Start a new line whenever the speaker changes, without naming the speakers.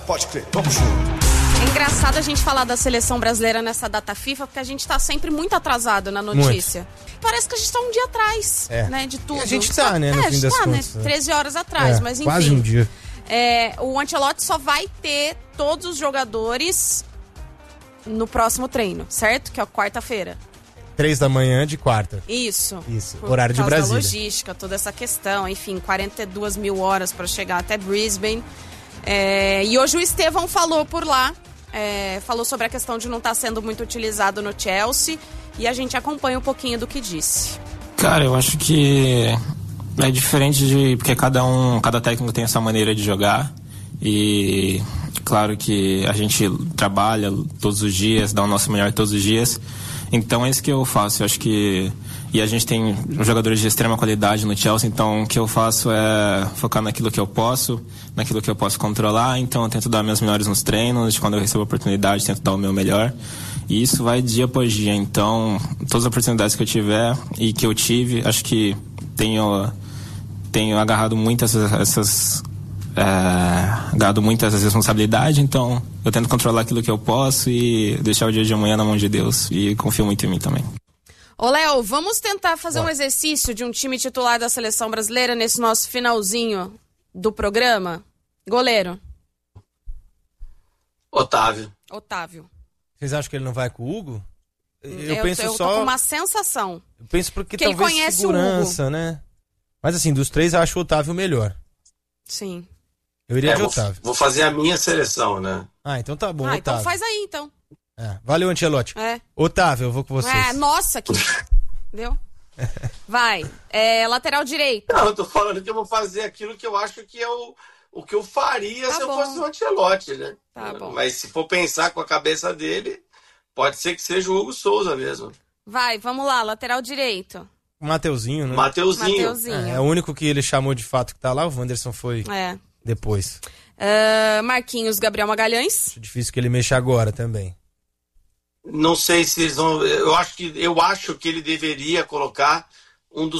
Pode crer, vamos junto.
É engraçado a gente falar da seleção brasileira nessa data FIFA, porque a gente tá sempre muito atrasado na notícia. Muito. Parece que a gente tá um dia atrás, né, de tudo.
E a gente tá, né, no fim das contas.
Né, 13 horas atrás, mas enfim.
Quase um dia.
O Ancelotti só vai ter todos os jogadores no próximo treino, certo? Que é a quarta-feira.
3 da manhã de quarta.
Isso.
Horário de Brasília.
Da logística, toda essa questão. Enfim, 42 mil horas para chegar até Brisbane. E hoje o Estevão falou por lá. Falou sobre a questão de não estar sendo muito utilizado no Chelsea. E a gente acompanha um pouquinho do que disse.
Cara, eu acho que é diferente porque cada técnico tem essa maneira de jogar. E claro que a gente trabalha todos os dias, dá o nosso melhor todos os dias. Então é isso que eu faço. Eu acho que... E a gente tem jogadores de extrema qualidade no Chelsea, então o que eu faço é focar naquilo que eu posso controlar. Então eu tento dar minhas melhores nos treinos, quando eu recebo a oportunidade, tento dar o meu melhor. E isso vai dia após dia. Então, todas as oportunidades que eu tiver e que eu tive, acho que tenho agarrado muito agarrado muito essas responsabilidades. Então, eu tento controlar aquilo que eu posso e deixar o dia de amanhã na mão de Deus. E confio muito em mim também.
Ô, Léo, vamos tentar fazer um exercício de um time titular da seleção brasileira nesse nosso finalzinho do programa? Goleiro.
Otávio.
Vocês acham que ele não vai com o Hugo?
Eu tô com uma sensação.
Eu penso porque
que
talvez
ele conhece
segurança,
o Hugo,
né? Mas assim, dos 3 eu acho o Otávio melhor.
Sim.
Eu iria de Otávio.
Vou fazer a minha seleção, né?
Então tá bom,
Otávio.
Otávio.
Então faz aí, então.
Valeu, Ancelotti. Otávio, eu vou com vocês.
Nossa, que... Viu? Vai. Lateral direito.
Não, eu tô falando que eu vou fazer aquilo que eu acho que é o que eu faria se eu fosse o Ancelotti, né?
Tá bom.
Mas se for pensar com a cabeça dele, pode ser que seja o Hugo Souza mesmo.
Vai, vamos lá, lateral direito.
O Mateuzinho, né?
Mateuzinho.
É o único que ele chamou de fato que tá lá, o Wanderson foi depois.
Marquinhos, Gabriel Magalhães.
Acho difícil que ele mexa agora também.
Não sei se eles vão... Eu acho que ele deveria colocar um dos